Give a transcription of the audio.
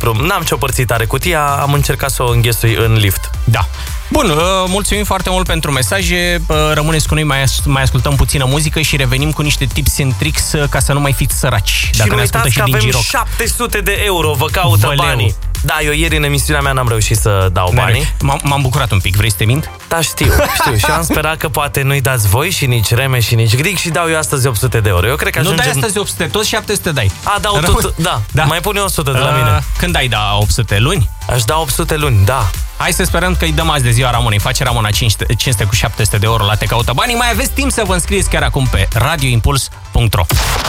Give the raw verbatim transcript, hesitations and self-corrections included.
simplu. N-am ciopărțit tare cutia, am încercat să o înghesui în lift. Da. Bun, mulțumim foarte mult pentru mesaje. Rămâneți cu noi, mai, as- mai ascultăm puțină muzică și revenim cu niște tips and tricks ca să nu mai fiți săraci. Și nu uitați că avem șapte sute de euro, vă caută Văleu. banii. Da, eu ieri în emisiunea mea n-am reușit să dau banii. M-am, m-am bucurat un pic, vrei să te mint? Da, știu, știu. Și am sperat că poate nu-i dați voi și nici Reme și nici Gric și dau eu astăzi opt sute de euro. Eu cred că ajungem... Nu dai astăzi opt sute, tot șapte sute dai. A, dau tot, da. da. Mai pune o sută de la mine. Uh, când dai da opt sute? Luni? Aș da opt sute luni, da. Hai să sperăm că îi dăm azi de ziua Ramonei. Face Ramona cinci sute cu șapte sute de euro la Te Caută Banii. Mai aveți timp să vă înscrieți chiar acum pe radio impuls punct ro.